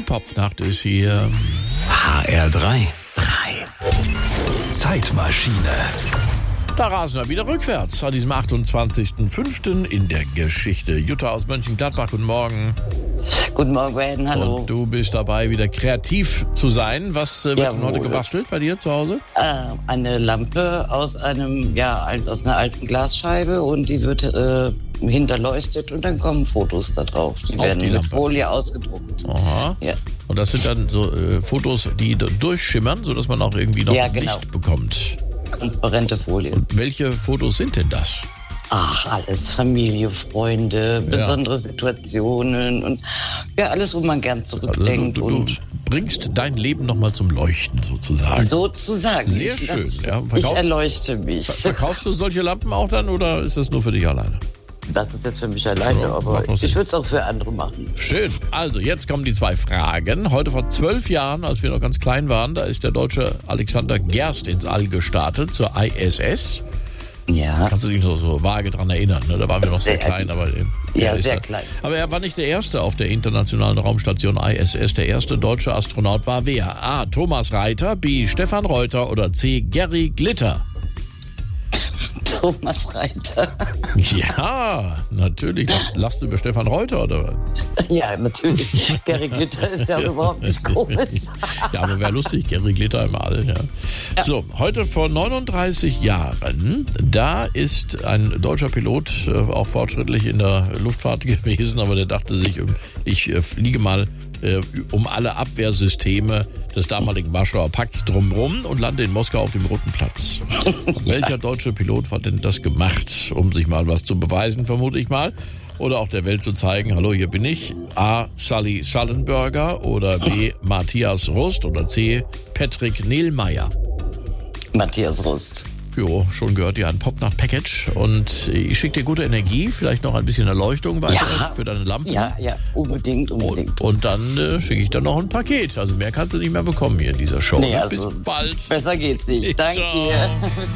Popnacht ist hier. HR3. Zeitmaschine. Da rasen wir wieder rückwärts an diesem 28.05. in der Geschichte. Jutta aus Mönchengladbach, guten Morgen. Guten Morgen, Ben, hallo. Und du bist dabei, wieder kreativ zu sein. Was wird denn heute gebastelt bei dir zu Hause? Eine Lampe aus einer alten Glasscheibe und die wird hinterleuchtet und dann kommen Fotos da drauf. Die werden mit Folie ausgedruckt. Aha. Ja. Und das sind dann so Fotos, die durchschimmern, sodass man auch irgendwie noch Licht bekommt. Transparente Folie. Und welche Fotos sind denn das? Ach, alles. Familie, Freunde, besondere Situationen und alles, wo man gern zurückdenkt. Also du bringst dein Leben nochmal zum Leuchten sozusagen. Sozusagen. Sehr schön. Ich erleuchte mich. Verkaufst du solche Lampen auch dann oder ist das nur für dich alleine? Das ist jetzt für mich alleine, aber ich würde es auch für andere machen. Schön. Also, jetzt kommen die 2 Fragen. Heute vor 12 Jahren, als wir noch ganz klein waren, da ist der Deutsche Alexander Gerst ins All gestartet, zur ISS. Ja. Kannst du dich so vage dran erinnern, ne? Da waren wir noch sehr klein. Aber sehr klein. Aber er war nicht der Erste auf der internationalen Raumstation ISS. Der erste deutsche Astronaut war wer? A. Thomas Reiter, B. Stefan Reuter oder C. Gary Glitter? Thomas Reiter. Ja, natürlich. Lachst du über Stefan Reuter, oder? Ja, natürlich. Gary Glitter ist ja überhaupt nicht komisch. Ja, aber wäre lustig, Gary Glitter im All. Ja. So, heute vor 39 Jahren, da ist ein deutscher Pilot auch fortschrittlich in der Luftfahrt gewesen, aber der dachte sich, ich fliege mal um alle Abwehrsysteme des damaligen Warschauer Pakts drumherum und lande in Moskau auf dem Roten Platz. Welcher deutsche Pilot hat denn das gemacht, um sich mal was zu beweisen, vermute ich mal? Oder auch der Welt zu zeigen, hallo, hier bin ich. A. Sully Sullenberger oder B. Matthias Rust oder C. Patrick Nehlmeier. Matthias Rust. Jo, schon gehört dir ein Popnacht-Package und ich schicke dir gute Energie, vielleicht noch ein bisschen Erleuchtung weiter für deine Lampe. Ja, unbedingt. Und dann schicke ich dann noch ein Paket. Also mehr kannst du nicht mehr bekommen hier in dieser Show. Nee, Bis bald. Besser geht's nicht. Danke dir.